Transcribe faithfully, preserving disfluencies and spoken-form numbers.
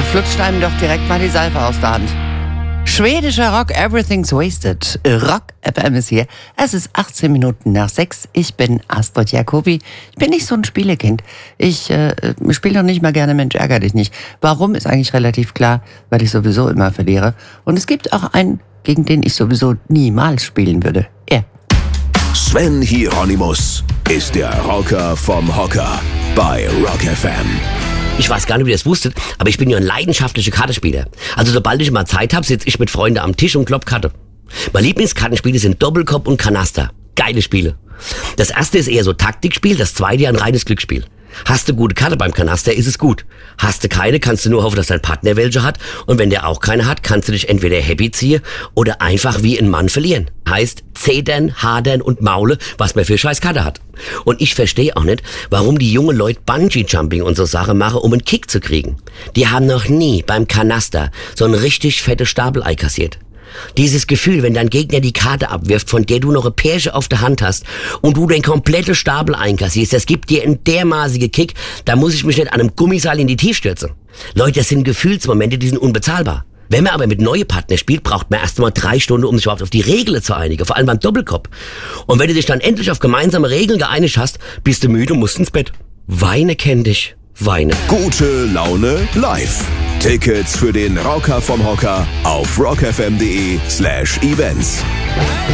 flutscht einem doch direkt mal die Seife aus der Hand. Schwedischer Rock, Everything's Wasted. Rock F M ist hier. Es ist achtzehn Minuten nach sechs. Ich bin Astrid Jacobi. Ich bin nicht so ein Spielekind. Ich äh, spiele doch nicht mal gerne Mensch, ärger dich nicht. Warum, ist eigentlich relativ klar, weil ich sowieso immer verliere. Und es gibt auch einen, gegen den ich sowieso niemals spielen würde. Er. Sven Hieronymus ist der Rocker vom Hocker bei Rock F M. Ich weiß gar nicht, ob ihr das wusstet, aber ich bin ja ein leidenschaftlicher Kartenspieler. Also sobald ich mal Zeit habe, sitze ich mit Freunden am Tisch und klopp Karte. Meine Lieblingskartenspiele sind Doppelkopf und Kanaster. Geile Spiele. Das erste ist eher so Taktikspiel, das zweite ja ein reines Glücksspiel. Hast du gute Karte beim Kanaster, ist es gut. Hast du keine, kannst du nur hoffen, dass dein Partner welche hat. Und wenn der auch keine hat, kannst du dich entweder happy ziehen oder einfach wie ein Mann verlieren. Heißt zedern, hadern und maule, was man für scheiß Karte hat. Und ich verstehe auch nicht, warum die jungen Leute Bungee-Jumping und so Sachen machen, um einen Kick zu kriegen. Die haben noch nie beim Kanaster so ein richtig fette Stapelei kassiert. Dieses Gefühl, wenn dein Gegner die Karte abwirft, von der du noch eine Pärche auf der Hand hast und du den kompletten Stapel einkassierst, das gibt dir einen dermaßigen Kick, da muss ich mich nicht an einem Gummiseil in die Tiefe stürzen. Leute, das sind Gefühlsmomente, die sind unbezahlbar. Wenn man aber mit neuen Partnern spielt, braucht man erst mal drei Stunden, um sich überhaupt auf die Regeln zu einigen, vor allem beim Doppelkopf. Und wenn du dich dann endlich auf gemeinsame Regeln geeinigt hast, bist du müde und musst ins Bett. Weine kenn dich, weine. Gute Laune live. Tickets für den Rocker vom Hocker auf rockfm.de slash events.